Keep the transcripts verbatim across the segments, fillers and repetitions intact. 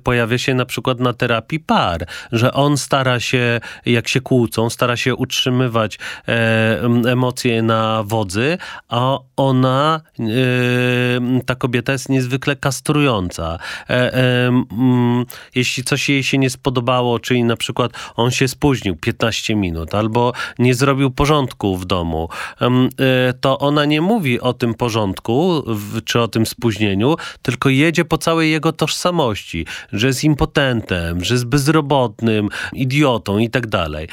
pojawia się na przykład na terapii par, że on stara się, jak się kłócą, stara się utrzymywać e, emocje na wodzy, a ona, e, ta kobieta jest niezwykle kastrująca. E, e, m, jeśli coś jej się nie spodobało, czyli na przykład on się spóźnił piętnaście minut, albo nie zrobił porządku w domu, e, to ona nie mówi o tym porządku, w, czy o tym spóźnieniu, tylko jedzie po całej jego tożsamości, że jest impotentem, że jest bezrobotnym, idiotą i tak dalej.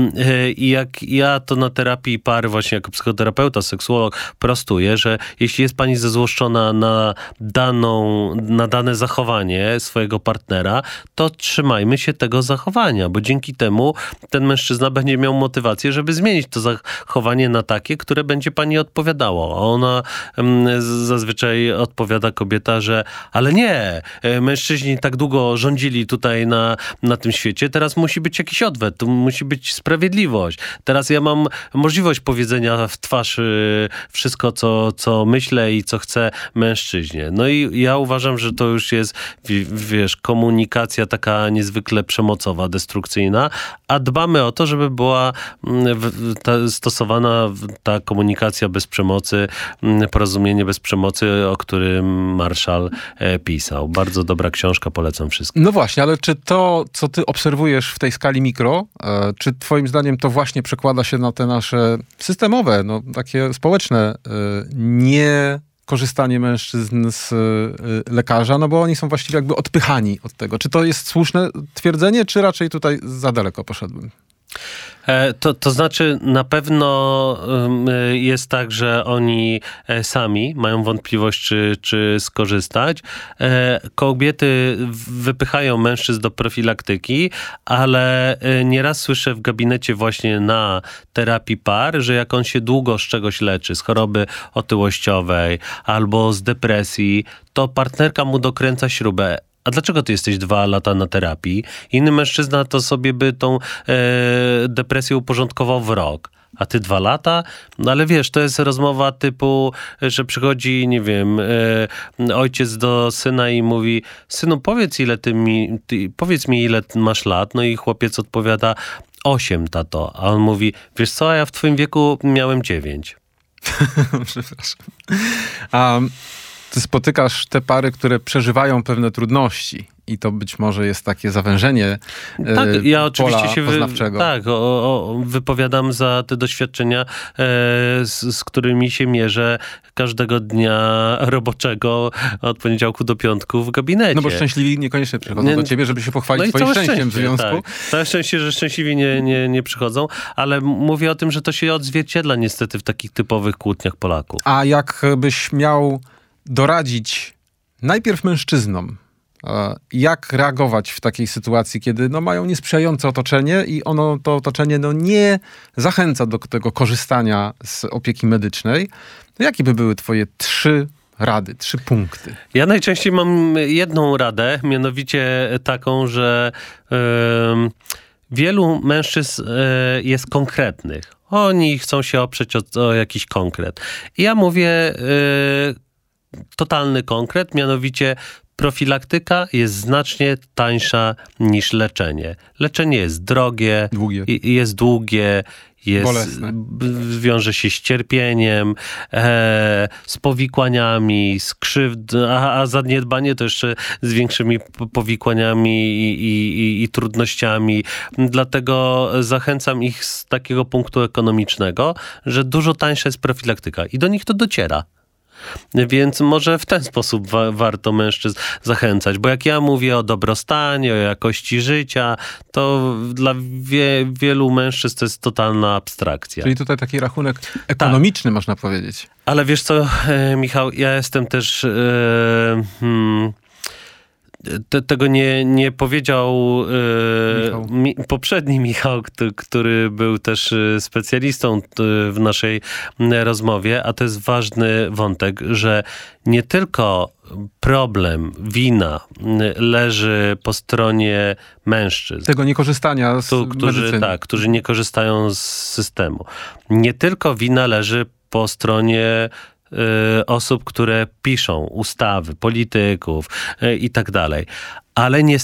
I jak ja to na terapii pary właśnie jako psychoterapeuta, seksuolog prostuję, że jeśli jest pani zezłoszczona na daną, na dane zachowanie swojego partnera, to trzymajmy się tego zachowania, bo dzięki temu ten mężczyzna będzie miał motywację, żeby zmienić to zachowanie na takie, które będzie pani odpowiadało. A ona zazwyczaj odpowiada kobieta, że ale nie, mężczyźni tak długo rządzili tutaj na, na tym świecie, teraz musi być jakiś odwet, tu musi być sprawiedliwość. Teraz ja mam możliwość powiedzenia w twarz wszystko, co, co myślę i co chcę mężczyźnie. No i ja uważam, że to już jest, wiesz, komunikacja taka niezwykle przemocowa, destrukcyjna, a dbamy o to, żeby była ta, stosowana ta komunikacja bez przemocy, porozumienie bez przemocy, o którym Marshall pisał. Bardzo dobra książka, polecam wszystkim. No właśnie, ale czy to, co ty obserwujesz w tej skali mikro, czy twoim zdaniem to właśnie przekłada się na te nasze systemowe, no takie społeczne, nie korzystanie mężczyzn z lekarza, no bo oni są właściwie jakby odpychani od tego. Czy to jest słuszne twierdzenie, czy raczej tutaj za daleko poszedłem? To, to znaczy na pewno jest tak, że oni sami mają wątpliwość, czy, czy skorzystać. Kobiety wypychają mężczyzn do profilaktyki, ale nieraz słyszę w gabinecie właśnie na terapii par, że jak on się długo z czegoś leczy, z choroby otyłościowej albo z depresji, to partnerka mu dokręca śrubę. A dlaczego ty jesteś dwa lata na terapii? Inny mężczyzna to sobie by tą e, depresję uporządkował w rok. A ty dwa lata? No ale wiesz, to jest rozmowa typu, że przychodzi, nie wiem, e, ojciec do syna i mówi: synu, powiedz ile ty mi, ty, powiedz mi ile masz lat. No i chłopiec odpowiada: osiem, tato. A on mówi: wiesz co, a ja w twoim wieku miałem dziewięć. Przepraszam. Um. Ty spotykasz te pary, które przeżywają pewne trudności i to być może jest takie zawężenie tak, e, ja oczywiście pola się poznawczego. Wy, tak, o, o, wypowiadam za te doświadczenia, e, z, z którymi się mierzę każdego dnia roboczego od poniedziałku do piątku w gabinecie. No bo szczęśliwi niekoniecznie przychodzą nie, do ciebie, żeby się pochwalić no swoim szczęściem w związku. Tak. Całe szczęście, że szczęśliwi nie, nie, nie przychodzą, ale mówię o tym, że to się odzwierciedla niestety w takich typowych kłótniach Polaków. A jak byś miał doradzić najpierw mężczyznom, jak reagować w takiej sytuacji, kiedy no, mają niesprzyjające otoczenie i ono, to otoczenie no, nie zachęca do tego korzystania z opieki medycznej, to jakie by były twoje trzy rady, trzy punkty? Ja najczęściej mam jedną radę, mianowicie taką, że yy, wielu mężczyzn yy, jest konkretnych. Oni chcą się oprzeć o, o jakiś konkret. I ja mówię yy, totalny konkret, mianowicie profilaktyka jest znacznie tańsza niż leczenie. Leczenie jest drogie, długie. I, jest długie, jest, bolesne. Wiąże się z cierpieniem, e, z powikłaniami, z krzywd, a, a zaniedbanie to jeszcze z większymi powikłaniami i, i, i, i trudnościami. Dlatego zachęcam ich z takiego punktu ekonomicznego, że dużo tańsza jest profilaktyka i do nich to dociera. Więc może w ten sposób wa- warto mężczyzn zachęcać, bo jak ja mówię o dobrostanie, o jakości życia, to dla wie- wielu mężczyzn to jest totalna abstrakcja. Czyli tutaj taki rachunek ekonomiczny, tak, można powiedzieć. Ale wiesz co, e, Michał, ja jestem też... E, hmm, Te, tego nie, nie powiedział e, Michał. mi, poprzedni Michał, który, który był też specjalistą w naszej rozmowie, a to jest ważny wątek, że nie tylko problem, wina leży po stronie mężczyzn. Tego niekorzystania z tu, którzy, medycyny. Tak, którzy nie korzystają z systemu. Nie tylko wina leży po stronie osób, które piszą ustawy, polityków i tak dalej. Ale niestety